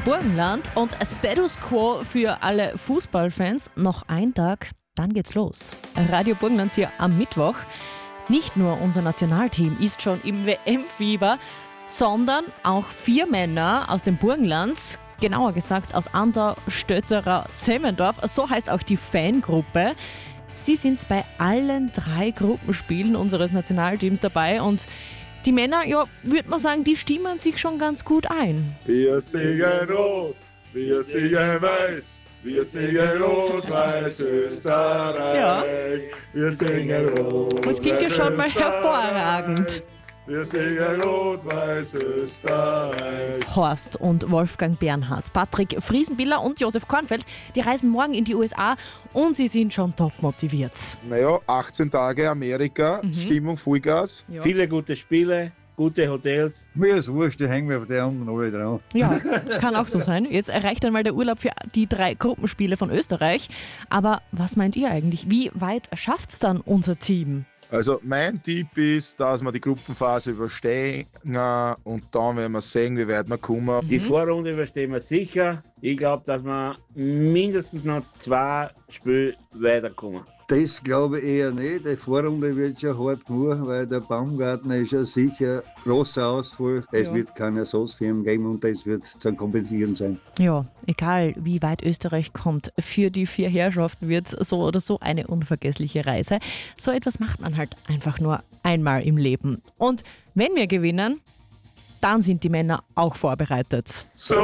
Burgenland und Status Quo für alle Fußballfans. Noch ein Tag, dann geht's los. Radio Burgenland hier am Mittwoch. Nicht nur unser Nationalteam ist schon im WM-Fieber, sondern auch 4 Männer aus dem Burgenland, genauer gesagt aus Andau, Stötterer, Zemmendorf, so heißt auch die Fangruppe. Sie sind bei allen 3 Gruppenspielen unseres Nationalteams dabei und die Männer, ja, würde man sagen, die stimmen sich schon ganz gut ein. Wir singen rot, wir singen weiß, wir singen rot-weiß Österreich. Ja. Wir singen rot. Das klingt ja schon mal hervorragend. Wir singen rot-weiß Österreich. Horst und Wolfgang Bernhard, Patrick Friesenbiller und Josef Kornfeld, die reisen morgen in die USA und sie sind schon top motiviert. Naja, 18 Tage Amerika, Stimmung Vollgas. Ja. Viele gute Spiele, gute Hotels. Mir ist wurscht, die hängen wir auf der unten alle dran. Ja, kann auch so sein. Jetzt erreicht einmal der Urlaub für die 3 Gruppenspiele von Österreich. Aber was meint ihr eigentlich? Wie weit schafft's dann unser Team? Also mein Tipp ist, dass wir die Gruppenphase überstehen und dann werden wir sehen, wie weit wir kommen. Die Vorrunde überstehen wir sicher. Ich glaube, dass wir mindestens noch 2 Spiele weiterkommen. Das glaube ich eher nicht. Die Vorrunde wird schon hart genug, weil der Baumgartner ist ja sicher großer Ausfall. Es wird keinen Ersatz für ihn geben und das wird zum Kompensieren sein. Ja, egal wie weit Österreich kommt, für die 4 Herrschaften wird es so oder so eine unvergessliche Reise. So etwas macht man halt einfach nur einmal im Leben. Und wenn wir gewinnen, dann sind die Männer auch vorbereitet. So